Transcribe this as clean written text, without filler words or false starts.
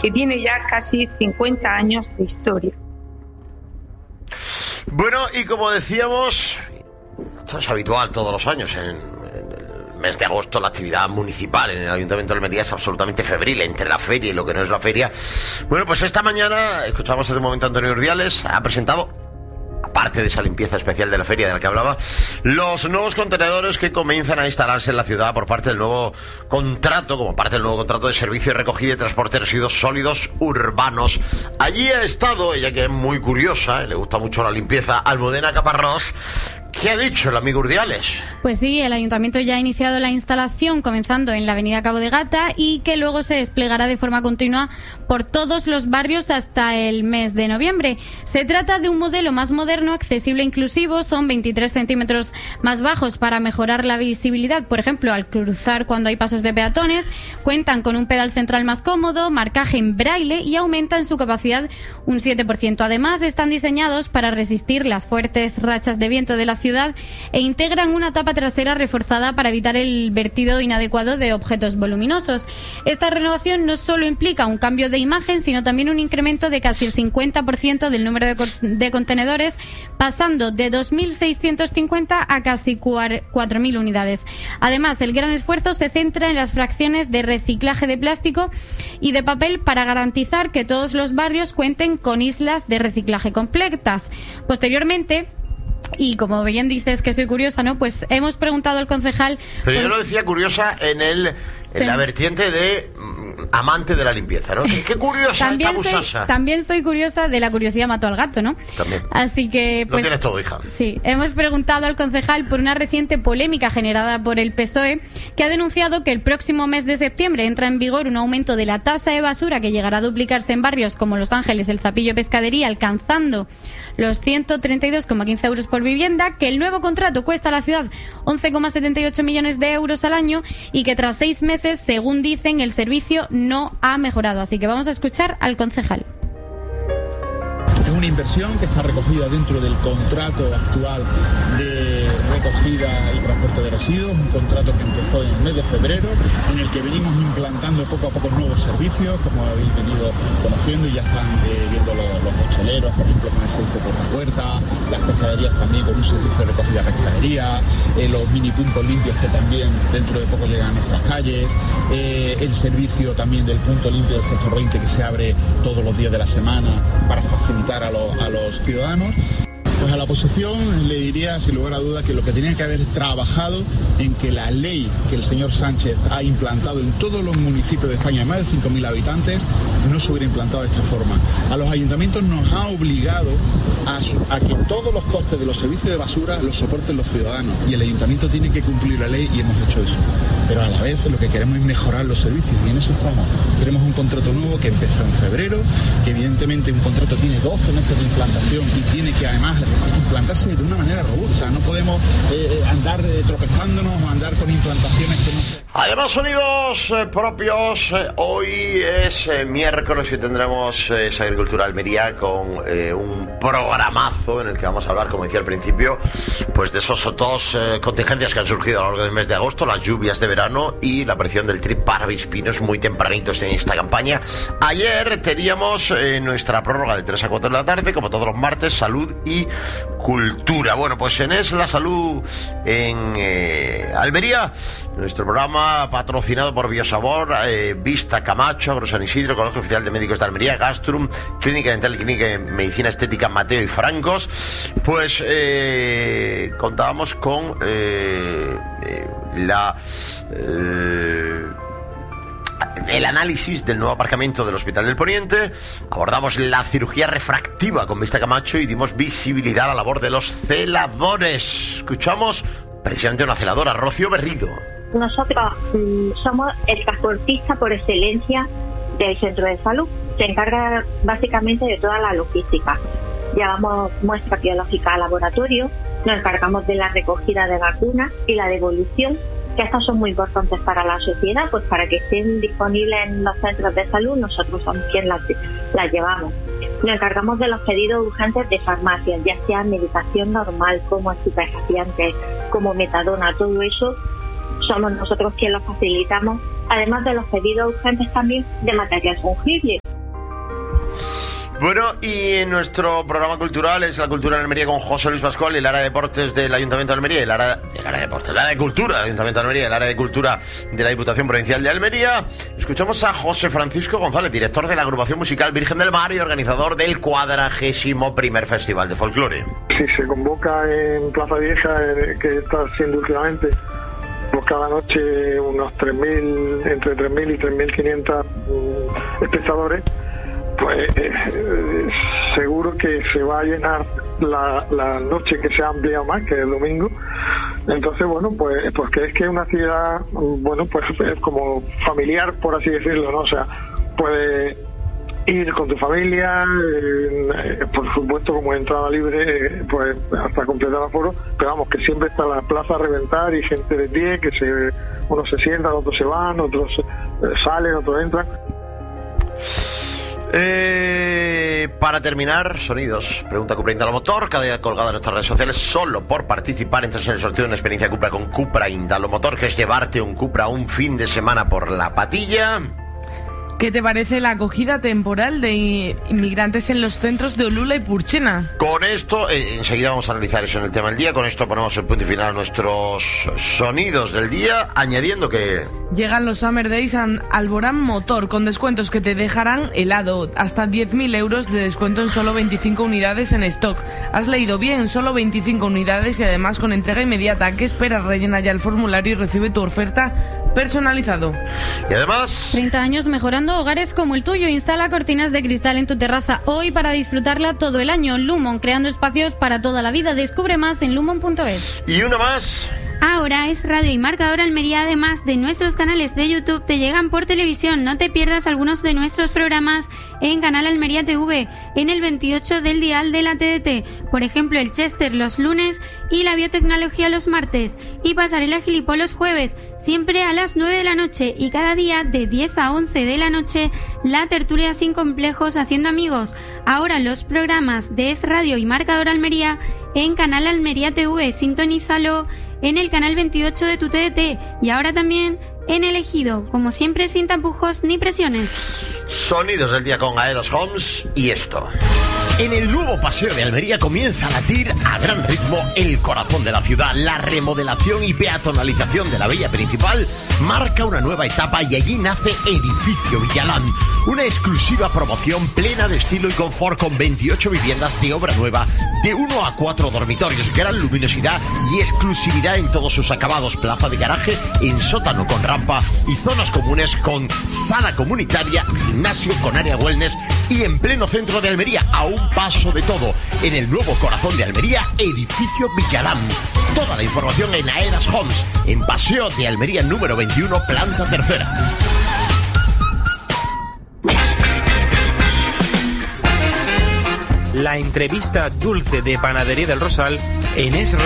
que tiene ya casi 50 años de historia. Bueno, y como decíamos, esto es habitual todos los años, en el mes de agosto la actividad municipal en el Ayuntamiento de Almería es absolutamente febril, entre la feria y lo que no es la feria. Bueno, pues esta mañana, escuchamos hace un momento a Antonio Urdiales, ha presentado, aparte de esa limpieza especial de la feria de la que hablaba, los nuevos contenedores que comienzan a instalarse en la ciudad por parte del nuevo contrato, como parte del nuevo contrato de servicio de recogida y transporte de residuos sólidos urbanos. Allí ha estado, ella que es muy curiosa, le gusta mucho la limpieza, Almudena Caparrós. ¿Qué ha dicho el amigo Urdiales? Pues sí, el ayuntamiento ya ha iniciado la instalación comenzando en la avenida Cabo de Gata y que luego se desplegará de forma continua por todos los barrios hasta el mes de noviembre. Se trata de un modelo más moderno, accesible e inclusivo. Son 23 centímetros más bajos para mejorar la visibilidad, por ejemplo, al cruzar cuando hay pasos de peatones. Cuentan con un pedal central más cómodo, marcaje en braille y aumentan su capacidad un 7%. Además, están diseñados para resistir las fuertes rachas de viento de la ciudad e integran una tapa trasera reforzada para evitar el vertido inadecuado de objetos voluminosos. Esta renovación no solo implica un cambio de imagen, sino también un incremento de casi el 50% del número de contenedores, pasando de 2.650 a casi 4.000 unidades. Además, el gran esfuerzo se centra en las fracciones de reciclaje de plástico y de papel para garantizar que todos los barrios cuenten con islas de reciclaje completas. Posteriormente, y como bien dices que soy curiosa, ¿no? Pues hemos preguntado al concejal... Pero yo lo decía curiosa en la vertiente de amante de la limpieza, ¿no? Qué curiosa también esta muchacha. También soy curiosa, de la curiosidad mató al gato, ¿no? También. Así que... Pues, lo tienes todo, hija. Sí, hemos preguntado al concejal por una reciente polémica generada por el PSOE, que ha denunciado que el próximo mes de septiembre entra en vigor un aumento de la tasa de basura que llegará a duplicarse en barrios como Los Ángeles, El Zapillo, Pescadería, alcanzando los 132,15 euros por vivienda, que el nuevo contrato cuesta a la ciudad 11,78 millones de euros al año y que tras 6 meses, según dicen, el servicio no ha mejorado. Así que vamos a escuchar al concejal. Es una inversión que está recogida dentro del contrato actual de recogida y transporte de residuos, un contrato que empezó en el mes de febrero, en el que venimos implantando poco a poco nuevos servicios, como habéis venido conociendo, y ya están viendo los hosteleros, por ejemplo, con el servicio puerta a puerta, las pescaderías también con un servicio de recogida pescadería, los mini puntos limpios que también dentro de poco llegan a nuestras calles, el servicio también del punto limpio del sector 20 que se abre todos los días de la semana para facilitar a los ciudadanos. Pues a la oposición le diría sin lugar a duda que lo que tenía que haber trabajado en que la ley que el señor Sánchez ha implantado en todos los municipios de España, más de 5.000 habitantes, no se hubiera implantado de esta forma. A los ayuntamientos nos ha obligado a que todos los costes de los servicios de basura los soporten los ciudadanos, y el ayuntamiento tiene que cumplir la ley y hemos hecho eso. Pero a la vez lo que queremos es mejorar los servicios y en eso estamos. Queremos un contrato nuevo que empezó en febrero, que evidentemente un contrato tiene 12 meses de implantación y tiene que además implantarse de una manera robusta. No podemos andar tropezándonos o andar con implantaciones que no se... Además, sonidos propios. Hoy es miércoles y tendremos esa Agricultura Almería con un programazo en el que vamos a hablar, como decía al principio, pues de esos dos contingencias que han surgido a lo largo del mes de agosto, las lluvias de verano y la aparición del Trip Parvis Pinos muy tempranitos en esta campaña. Ayer teníamos nuestra prórroga de 3 a 4 de la tarde, como todos los martes, salud y cultura. Bueno, pues en Es la Salud en Almería, nuestro programa patrocinado por Biosabor, Vista Camacho, Agro San Isidro, Colegio Oficial de Médicos de Almería, Gastrum, Clínica Dental y Clínica de Medicina Estética Mateo y Francos. Pues contábamos con el análisis del nuevo aparcamiento del Hospital del Poniente, abordamos la cirugía refractiva con Vista Camacho y dimos visibilidad a la labor de los celadores. Escuchamos precisamente una celadora, Rocío Berrido. Nosotros somos el transportista por excelencia del centro de salud. Se encarga básicamente de toda la logística. Llevamos muestra biológica al laboratorio, nos encargamos de la recogida de vacunas y la devolución, que estas son muy importantes para la sociedad, pues para que estén disponibles en los centros de salud, nosotros somos quienes las llevamos. Nos encargamos de los pedidos urgentes de farmacias, ya sea medicación normal, como estupefacientes, como metadona, todo eso somos nosotros quienes los facilitamos, además de los pedidos urgentes también de material fungible. Bueno, y en nuestro programa cultural es la cultura de Almería con José Luis Pascual y el área de deportes del Ayuntamiento de Almería, el área de cultura del Ayuntamiento de Almería, el área de cultura de la Diputación Provincial de Almería. Escuchamos a José Francisco González, director de la agrupación musical Virgen del Mar y organizador del 41º Festival de Folclore. Sí, se convoca en Plaza Vieja, que está siendo últimamente, pues cada noche unos 3.000, entre 3.000 y 3.500 espectadores. Pues seguro que se va a llenar la noche, que se ha ampliado más, que es el domingo. Entonces, bueno, pues porque es que es una actividad, bueno, pues como familiar, por así decirlo, ¿no? O sea, puedes ir con tu familia, por supuesto, como entrada libre, pues hasta completar el aforo, pero vamos, que siempre está la plaza a reventar y gente de pie, que unos se sientan, otros se van, otros salen, otros entran. Para terminar, sonidos. Pregunta Cupra Indalo Motor, cada día colgada en nuestras redes sociales. Solo por participar entras en el sorteo de una experiencia Cupra con Cupra Indalo Motor, que es llevarte un Cupra un fin de semana por la Patilla. ¿Qué te parece la acogida temporal de inmigrantes en los centros de Olula y Purchena? Con esto, enseguida vamos a analizar eso en el tema del día. Con esto ponemos el punto y final a nuestros sonidos del día, añadiendo que... Llegan los Summer Days a Alborán Motor, con descuentos que te dejarán helado. Hasta 10.000 euros de descuento en solo 25 unidades en stock. Has leído bien, solo 25 unidades y además con entrega inmediata. ¿Qué esperas? Rellena ya el formulario y recibe tu oferta personalizado. Y además... 30 años mejorando hogares como el tuyo. Instala cortinas de cristal en tu terraza hoy para disfrutarla todo el año. Lumon, creando espacios para toda la vida. Descubre más en lumon.es. Y una más... Ahora Es Radio y Marcador Almería, además de nuestros canales de YouTube, te llegan por televisión. No te pierdas algunos de nuestros programas en Canal Almería TV, en el 28 del dial de la TDT. Por ejemplo, el Chester los lunes y la biotecnología los martes. Y Pasarela Gilipó los jueves, siempre a las 9 de la noche. Y cada día de 10 a 11 de la noche, la tertulia sin complejos haciendo amigos. Ahora los programas de Es Radio y Marcador Almería en Canal Almería TV. Sintonízalo en el canal 28 de tu TDT y ahora también en El Ejido, como siempre sin tapujos ni presiones. Sonidos del día con Aedas Homes y esto. En el nuevo paseo de Almería comienza a latir a gran ritmo el corazón de la ciudad. La remodelación y peatonalización de la vía principal marca una nueva etapa y allí nace Edificio Villalán, una exclusiva promoción plena de estilo y confort con 28 viviendas de obra nueva, de 1 a 4 dormitorios, gran luminosidad y exclusividad en todos sus acabados, plaza de garaje en sótano con rampa y zonas comunes con sala comunitaria, gimnasio con área wellness y en pleno centro de Almería, a un paso de todo, en el nuevo corazón de Almería, Edificio Villalán. Toda la información en Aedas Homes, en Paseo de Almería número 21, planta tercera. La entrevista dulce de Panadería del Rosal en Es